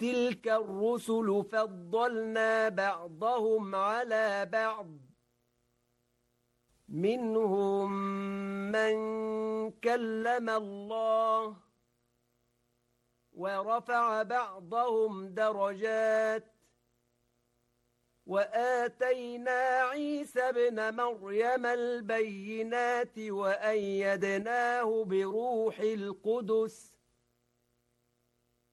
تلك الرسل فضلنا بعضهم على بعض منهم من كلم الله ورفع بعضهم درجات وآتينا عيسى ابن مريم البينات وأيدناه بروح القدس